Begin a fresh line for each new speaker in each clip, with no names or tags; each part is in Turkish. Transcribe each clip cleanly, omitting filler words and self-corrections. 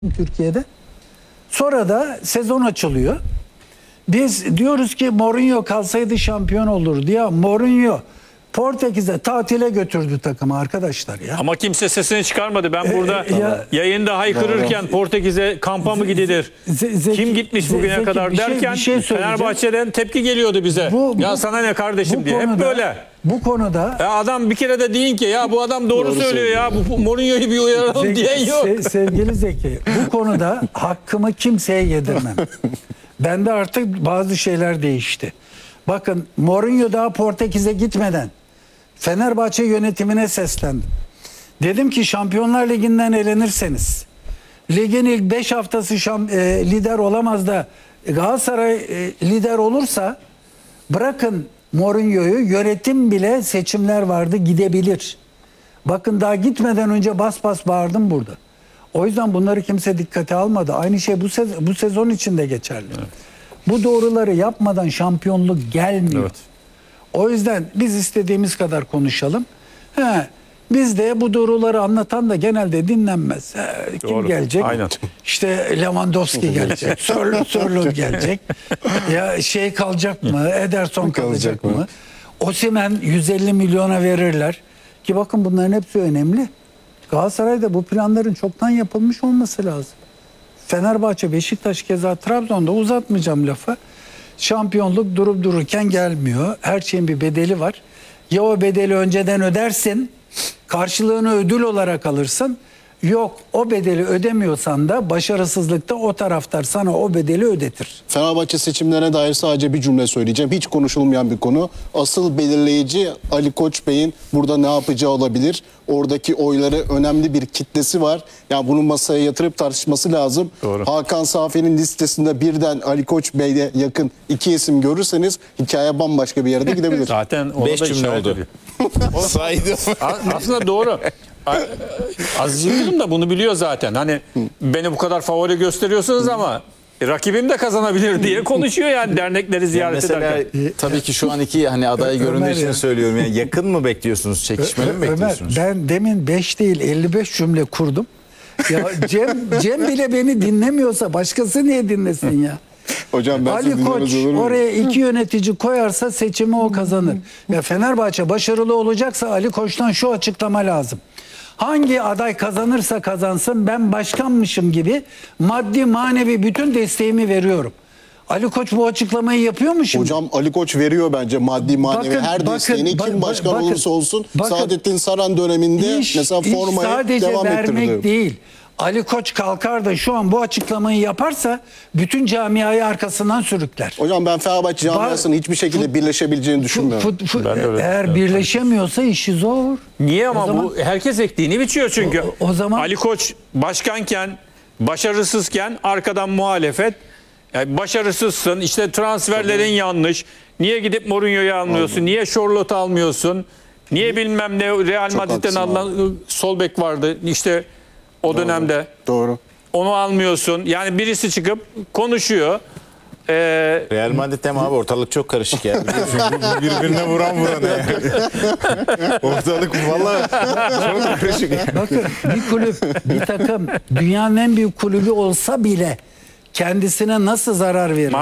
Türkiye'de. Sonra da sezon açılıyor. Biz diyoruz ki Mourinho kalsaydı şampiyon olurdu. Ya Mourinho Portekiz'e tatile götürdü takımı arkadaşlar ya.
Ama kimse sesini çıkarmadı. Ben burada yayında haykırırken Portekiz'e kampa mı gidilir? Kim gitmiş bugüne kadar derken Fenerbahçe'den tepki geliyordu bize. Ya sana ne kardeşim diye. Hep böyle.
Bu konuda
ya adam bir kere de deyin ki ya bu adam doğru söylüyor ya. Bu Mourinho'yu bir uyaralım diyen yok.
Sevgili Zeki, bu konuda hakkımı kimseye yedirmem. Bende artık bazı şeyler değişti. Bakın Mourinho daha Portekiz'e gitmeden Fenerbahçe yönetimine seslendim. Dedim ki Şampiyonlar Ligi'nden elenirseniz, ligin ilk 5 haftası lider olamaz da Galatasaray lider olursa bırakın Mourinho'yu, yönetim bile seçimler vardı gidebilir. Bakın daha gitmeden önce bas bas bağırdım burada. O yüzden bunları kimse dikkate almadı. Aynı şey bu sezon için de geçerli. Evet. Bu doğruları yapmadan şampiyonluk gelmiyor. Evet. O yüzden biz istediğimiz kadar konuşalım. Biz de bu doğruları anlatan da genelde dinlenmez. Kim gelecek? Aynen. İşte Lewandowski gelecek. Sörloth gelecek. Ya şey kalacak mı? Ederson kalacak mı? Osimhen 150 milyona verirler. Ki bakın bunların hepsi önemli. Galatasaray'da bu planların çoktan yapılmış olması lazım. Fenerbahçe, Beşiktaş keza Trabzon'da uzatmayacağım lafı. Şampiyonluk durup dururken gelmiyor. Her şeyin bir bedeli var. Ya o bedeli önceden ödersin, karşılığını ödül olarak alırsın. Yok, o bedeli ödemiyorsan da başarısızlıkta o taraftar sana o bedeli ödetir.
Fenerbahçe seçimlerine dair sadece bir cümle söyleyeceğim. Hiç konuşulmayan bir konu. Asıl belirleyici Ali Koç Bey'in burada ne yapacağı olabilir. Oradaki oyları önemli bir kitlesi var. Yani bunu masaya yatırıp tartışması lazım. Doğru. Hakan Safi'nin listesinde birden Ali Koç Bey'e yakın 2 isim görürseniz hikaye bambaşka bir yere gidebilir.
Zaten
5 cümle oldu.
Saydım. Aslında doğru. Aziz Yıldırım da bunu biliyor zaten. Hani beni bu kadar favori gösteriyorsunuz ama rakibim de kazanabilir diye konuşuyor yani dernekleri ziyaret ederken.
Tabii ki şu an iki hani aday göründüğü için söylüyorum. Yani yakın mı bekliyorsunuz? Çekişmeli mi bekliyorsunuz?
Ben demin 5 değil 55 cümle kurdum. Ya Cem bile beni dinlemiyorsa başkası niye dinlesin ya?
Hocam ben
Ali Koç oraya 2 yönetici koyarsa seçimi o kazanır. Ya Fenerbahçe başarılı olacaksa Ali Koç'tan şu açıklama lazım. Hangi aday kazanırsa kazansın ben başkanmışım gibi maddi manevi bütün desteğimi veriyorum. Ali Koç bu açıklamayı yapıyor mu şimdi?
Hocam Ali Koç veriyor bence maddi manevi her desteğini kim başkan olursa olsun. Saadettin Saran döneminde mesela formaya devam ettirdi.
Sadece vermek değil. Ali Koç kalkar da şu an bu açıklamayı yaparsa bütün camiayı arkasından sürükler.
Hocam ben Fenerbahçe camiasının hiçbir şekilde birleşebileceğini düşünmüyorum.
Eğer birleşemiyorsa işi zor.
Niye ama bu herkes ektiğini biçiyor çünkü.
O zaman
Ali Koç başkanken, başarısızken arkadan muhalefet. Yani başarısızsın, işte transferlerin yanlış. Niye gidip Mourinho'yu almıyorsun? Niye Sörloth'u almıyorsun? Niye bilmem ne Real Madrid'den alınan sol bek vardı işte o dönemde.
Doğru.
Onu almıyorsun. Yani birisi çıkıp konuşuyor.
Real Madrid'de mi abi? Ortalık çok karışık yani. Birbirine vuran yani. Ortalık vallahi çok karışık.
Bakın bir kulüp, bir takım dünyanın en büyük kulübü olsa bile kendisine nasıl zarar verir?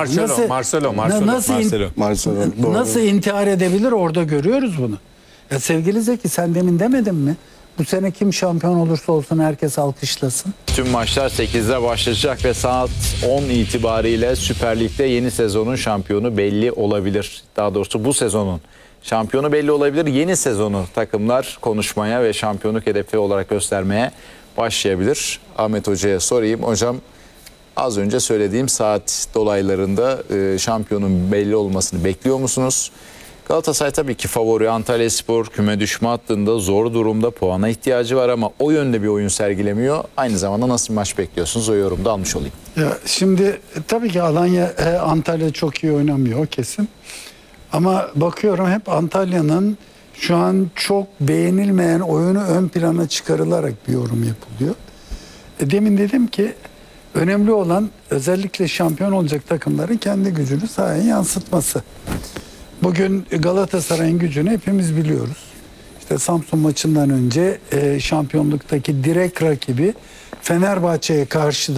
Nasıl intihar edebilir? Orada görüyoruz bunu. Ya sevgili Zeki sen demin demedin mi? Bu sene kim şampiyon olursa olsun herkes alkışlasın.
Tüm maçlar 8'de başlayacak ve saat 10 itibariyle Süper Lig'de yeni sezonun şampiyonu belli olabilir. Daha doğrusu bu sezonun şampiyonu belli olabilir. Yeni sezonu takımlar konuşmaya ve şampiyonluk hedefi olarak göstermeye başlayabilir. Ahmet Hoca'ya sorayım. Hocam az önce söylediğim saat dolaylarında şampiyonun belli olmasını bekliyor musunuz? Galatasaray tabii ki favori. Antalyaspor küme düşme hattında zor durumda, puana ihtiyacı var ama o yönde bir oyun sergilemiyor. Aynı zamanda nasıl bir maç bekliyorsunuz? O yorumda almış olayım.
Ya şimdi tabii ki Antalya çok iyi oynamıyor kesin. Ama bakıyorum hep Antalya'nın şu an çok beğenilmeyen oyunu ön plana çıkarılarak bir yorum yapılıyor. Demin dedim ki önemli olan özellikle şampiyon olacak takımların kendi gücünü sahaya yansıtması. Bugün Galatasaray'ın gücünü hepimiz biliyoruz. İşte Samsun maçından önce şampiyonluktaki direkt rakibi Fenerbahçe'ye karşı